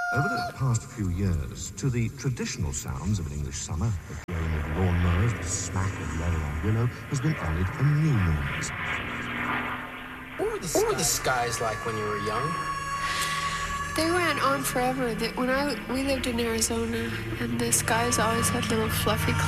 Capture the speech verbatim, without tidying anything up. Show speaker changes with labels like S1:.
S1: Over the past few years, to the traditional sounds of an English summer, the blowing of lawnmowers, the smack of laurel on willow, has been added a new noise.
S2: What were the, what were the skies like when you were young?
S3: They went on forever. That when I we lived in Arizona, and the skies always had little fluffy